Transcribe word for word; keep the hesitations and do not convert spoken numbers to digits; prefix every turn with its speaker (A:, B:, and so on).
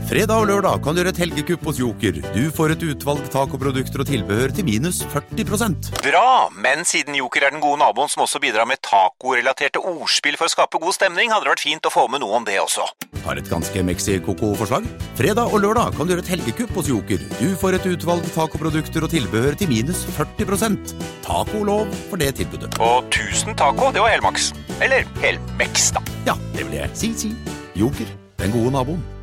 A: Fredag og lørdag kan du gjøre et helgekupp hos Joker. Du får et utvalg tacoprodukter og tilbehør til minus førti prosent.
B: Bra, men siden Joker er den gode naboen som også bidrar med taco-relaterte ordspill for å skape god stemning, hadde det vært fint å få med noe om det også.
A: Har et ganske Mexi-Coco-forslag? Fredag og lørdag kan du gjøre et helgekupp hos Joker. Du får et utvalg tacoprodukter og tilbehør til minus førti prosent. Taco-lov for det tilbudet.
B: Og tusen taco, det var helmaks. Eller helmeks da.
A: Ja, det vil jeg si, si. Joker, den gode naboen.